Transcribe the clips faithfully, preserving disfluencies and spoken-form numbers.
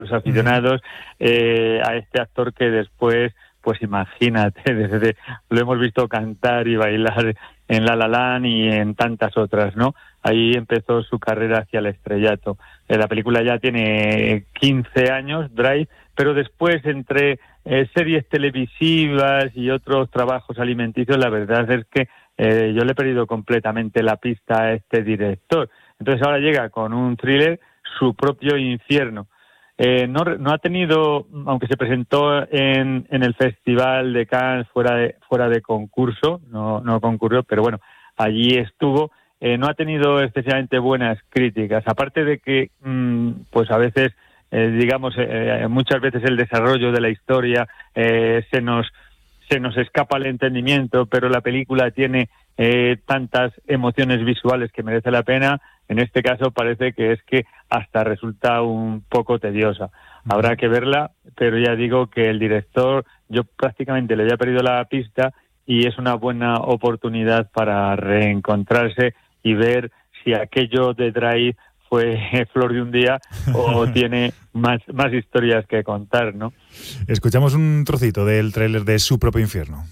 los aficionados eh, a este actor que después, pues imagínate, desde lo hemos visto cantar y bailar en La La Land y en tantas otras, ¿no? Ahí empezó su carrera hacia el estrellato. Eh, la película ya tiene quince años, Drive, pero después entre eh, series televisivas y otros trabajos alimenticios, la verdad es que eh, yo le he perdido completamente la pista a este director. Entonces ahora llega con un thriller, Su propio infierno. Eh, no, no ha tenido, aunque se presentó en, en el Festival de Cannes fuera de, fuera de concurso, no, no concurrió, pero bueno, allí estuvo, eh, no ha tenido excesivamente buenas críticas, aparte de que, mmm, pues a veces, eh, digamos, eh, muchas veces el desarrollo de la historia eh, se nos se nos escapa el entendimiento, pero la película tiene eh, tantas emociones visuales que merece la pena. En este caso parece que es que hasta resulta un poco tediosa. Habrá que verla, pero ya digo que el director, yo prácticamente le había perdido la pista y es una buena oportunidad para reencontrarse y ver si aquello de Drive fue flor de un día o tiene más, más historias que contar, ¿no? Escuchamos un trocito del tráiler de Su propio infierno.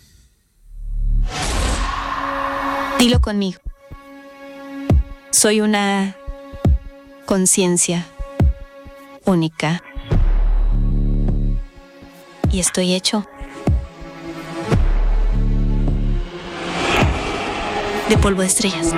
Dilo conmigo. Soy una conciencia única. Y estoy hecho de polvo de estrellas.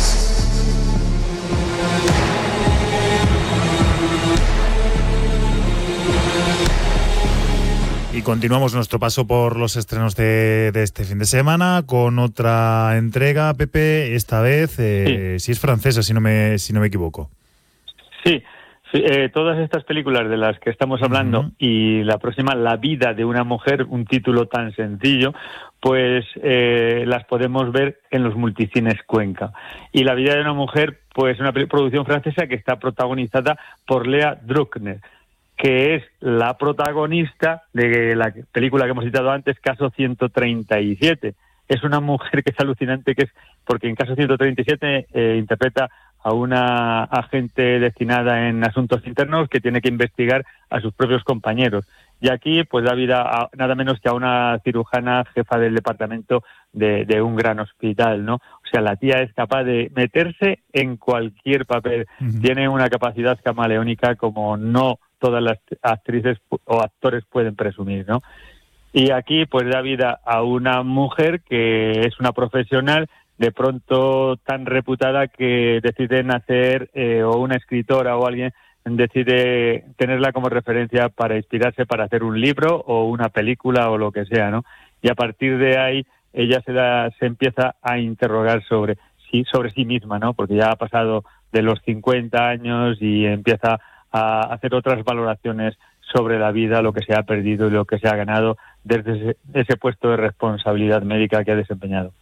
Y continuamos nuestro paso por los estrenos de, de este fin de semana con otra entrega, Pepe, esta vez, eh, sí. si es francesa, si no me, si no me equivoco. Sí, sí eh, todas estas películas de las que estamos hablando uh-huh. y la próxima, La vida de una mujer, un título tan sencillo, pues eh, las podemos ver en los multicines Cuenca. Y La vida de una mujer, pues una producción francesa que está protagonizada por Lea Druckner, que es la protagonista de la película que hemos citado antes, Caso ciento treinta y siete. Es una mujer que es alucinante, que es porque en Caso ciento treinta y siete eh, interpreta a una agente destinada en asuntos internos que tiene que investigar a sus propios compañeros. Y aquí pues da vida a nada menos que a una cirujana jefa del departamento de, de un gran hospital, ¿no? O sea, la tía es capaz de meterse en cualquier papel. Uh-huh. Tiene una capacidad camaleónica como no todas las actrices o actores pueden presumir, ¿no? Y aquí pues da vida a una mujer que es una profesional de pronto tan reputada que decide nacer, eh, o una escritora o alguien decide tenerla como referencia para inspirarse para hacer un libro o una película o lo que sea, ¿no? Y a partir de ahí ella se da, se empieza a interrogar sobre sí, sobre sí misma, ¿no? Porque ya ha pasado de los cincuenta años y empieza a hacer otras valoraciones sobre la vida, lo que se ha perdido y lo que se ha ganado desde ese, ese puesto de responsabilidad médica que ha desempeñado.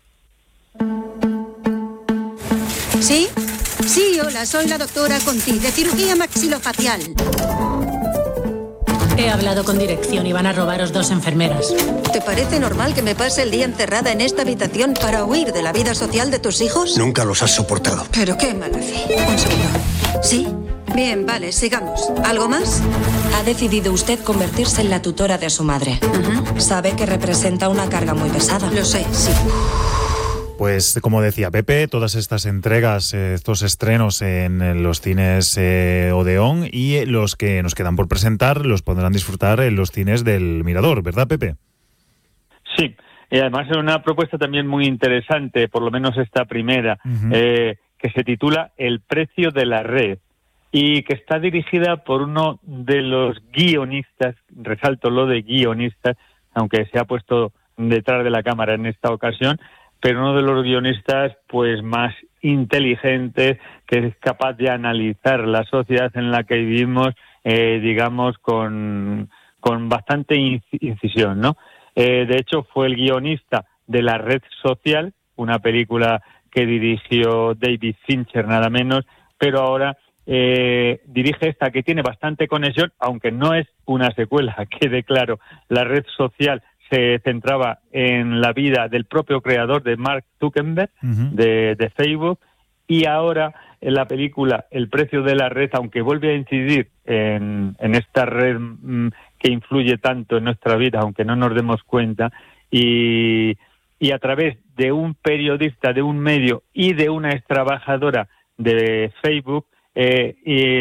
¿Sí? Sí, hola, soy la doctora Conti, de cirugía maxilofacial. He hablado con dirección y van a robaros dos enfermeras. ¿Te parece normal que me pase el día encerrada en esta habitación para huir de la vida social de tus hijos? Nunca los has soportado. Pero qué mala fe. Un segundo. ¿Sí? Bien, vale, sigamos. ¿Algo más? Ha decidido usted convertirse en la tutora de su madre. Uh-huh. Sabe que representa una carga muy pesada. Lo sé, sí. Pues como decía Pepe, todas estas entregas, eh, estos estrenos en, en los cines eh, Odeón y los que nos quedan por presentar los podrán disfrutar en los cines del Mirador, ¿verdad, Pepe? Sí, y además es una propuesta también muy interesante, por lo menos esta primera, uh-huh. eh, que se titula El precio de la red y que está dirigida por uno de los guionistas, resalto lo de guionistas, aunque se ha puesto detrás de la cámara en esta ocasión, pero uno de los guionistas pues más inteligentes, que es capaz de analizar la sociedad en la que vivimos, eh, digamos, con, con bastante incisión, ¿no? Eh, de hecho, fue el guionista de La Red Social, una película que dirigió David Fincher, nada menos, pero ahora eh, dirige esta que tiene bastante conexión, aunque no es una secuela, quede claro. La Red Social se centraba en la vida del propio creador de Mark Zuckerberg, uh-huh. de, de Facebook, y ahora en la película El precio de la red, aunque vuelve a incidir en, en esta red mmm, que influye tanto en nuestra vida, aunque no nos demos cuenta, y, y a través de un periodista de un medio y de una ex trabajadora de Facebook, eh, y